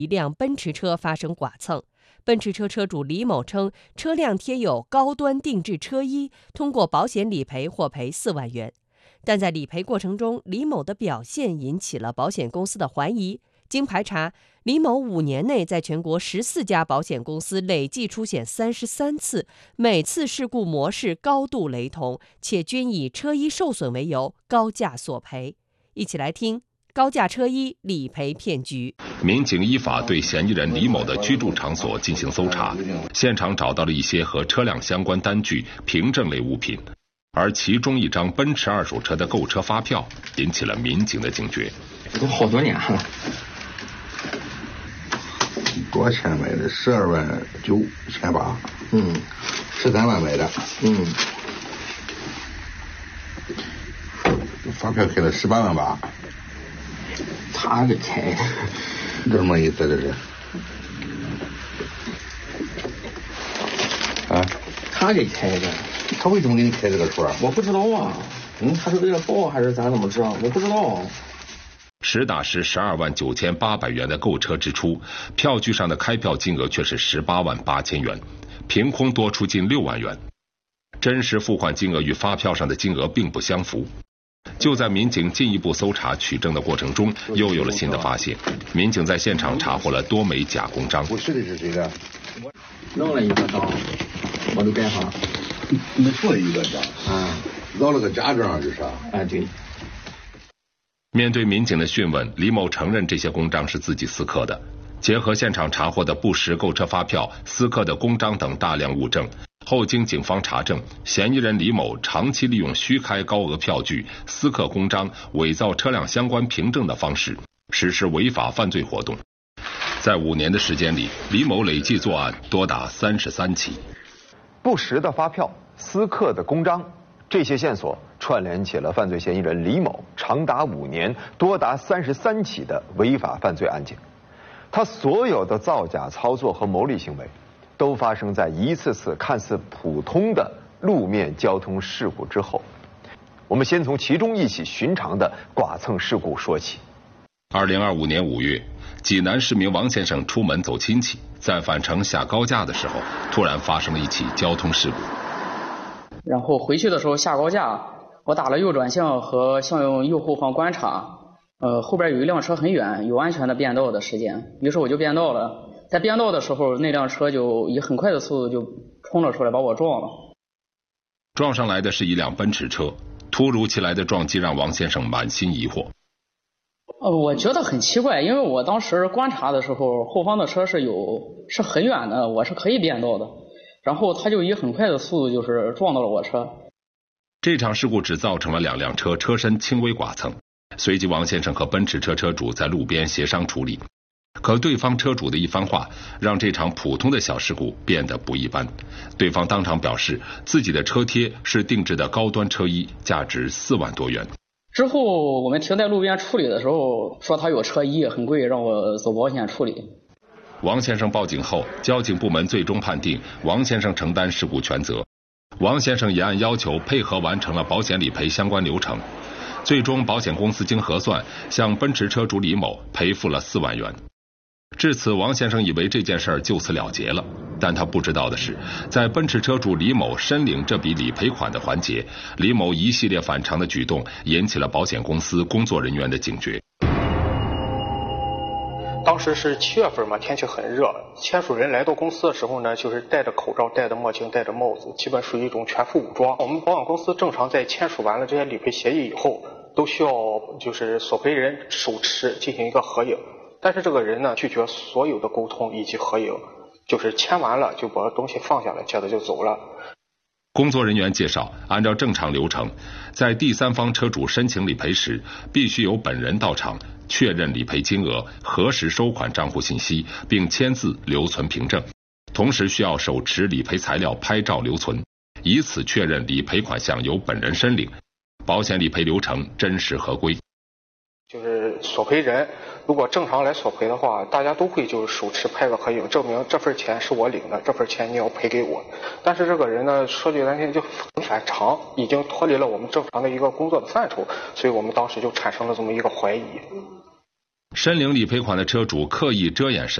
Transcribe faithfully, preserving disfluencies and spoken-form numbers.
一辆奔驰车发生剐蹭。奔驰车车主李某称，车辆贴有高端定制车衣，通过保险理赔获赔四万元。但在理赔过程中，李某的表现引起了保险公司的怀疑。经排查，李某五年内在全国十四家保险公司累计出险三十三次，每次事故模式高度雷同，且均以车衣受损为由高价索赔。一起来听高价车衣理赔骗局。 民警依法对嫌疑人李某的居住场所进行搜查，现场找到了一些和车辆相关单据、凭证类物品，而其中一张奔驰二手车的购车发票引起了民警的警觉。 这都好多年了。 多少钱买的？十二万九千八。 嗯， 十三万买的。 嗯， 发票开了十八万八。 他给开的， 这什么意思？这是？啊？ 他给开的。 他为什么给你开这个数啊？ 我不知道啊。嗯，他是为了报还是咱怎么知道？我不知道。 实打实十二万九千八百元的购车支出，票据上的开票金额却是十八万八千元，凭空多出近六万元。真实付款金额与发票上的金额并不相符。就在民警进一步搜查取证的过程中，又有了新的发现。民警在现场查获了多枚假公章。 不是的是谁的？ 弄了一个章，我都盖上了。 你做一个章啊？ 捞了个假章是啥？ 哎，对。 面对民警的讯问，李某承认这些公章是自己私刻的。结合现场查获的不实购车发票、私刻的公章等大量物证，后经警方查证，嫌疑人李某长期利用虚开高额票据、私刻公章、伪造车辆相关凭证的方式，实施违法犯罪活动。在五年的时间里，李某累计作案多达三十三起。 不实的发票、私刻的公章，这些线索串联起了犯罪嫌疑人李某长达五年、多达三十三起的违法犯罪案件。他所有的造假操作和牟利行为，都发生在一次次看似普通的路面交通事故之后。我们先从其中一起寻常的剐蹭事故说起。 二零二五年五月，济南市民王先生出门走亲戚，在返程下高架的时候，突然发生了一起交通事故。 然后回去的时候下高架，我打了右转向和向右后方观察，呃，后边有一辆车很远，有安全的变道的时间，于是我就变道了。在变道的时候，那辆车就以很快的速度就冲了出来，把我撞了。 撞上来的是一辆奔驰车，突如其来的撞击让王先生满心疑惑。 呃，我觉得很奇怪，因为我当时观察的时候，后方的车是有是很远的，我是可以变道的。然后他就以很快的速度就是撞到了我车。 这场事故只造成了两辆车车身轻微剐蹭，随即王先生和奔驰车车主在路边协商处理。可对方车主的一番话，让这场普通的小事故变得不一般。对方当场表示，自己的车贴是定制的高端车衣，价值四万多元。 之后我们停在路边处理的时候，说他有车衣很贵，让我走保险处理。 王先生报警后，交警部门最终判定王先生承担事故全责。王先生也按要求配合完成了保险理赔相关流程。最终，保险公司经核算，向奔驰车主李某赔付了四万元。至此，王先生以为这件事儿就此了结了，但他不知道的是，在奔驰车主李某申领这笔理赔款的环节，李某一系列反常的举动引起了保险公司工作人员的警觉。 当时是七月份嘛，天气很热，签署人来到公司的时候呢，就是戴着口罩、戴着墨镜、戴着帽子，基本属于一种全副武装。我们保险公司正常在签署完了这些理赔协议以后，都需要就是索赔人手持进行一个合影，但是这个人呢拒绝所有的沟通以及合影，就是签完了就把东西放下来，接着就走了。 工作人员介绍，按照正常流程，在第三方车主申请理赔时，必须由本人到场确认理赔金额、核实收款账户信息，并签字留存凭证，同时需要手持理赔材料拍照留存，以此确认理赔款项由本人申领，保险理赔流程真实合规。 就是索赔人如果正常来索赔的话，大家都会就是手持拍个合影，证明这份钱是我领的，这份钱你要赔给我。但是这个人呢，说句难听就很反常，已经脱离了我们正常的一个工作的范畴，所以我们当时就产生了这么一个怀疑。 申领理赔款的车主刻意遮掩身